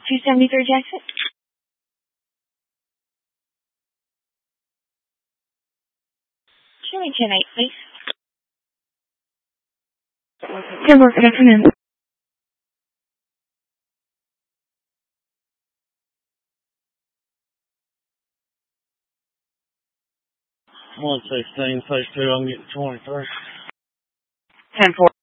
273 Jackson. Show me 10-8, please. Good work. Good afternoon. I want 16, phase 2, I'm getting 23. 10-4.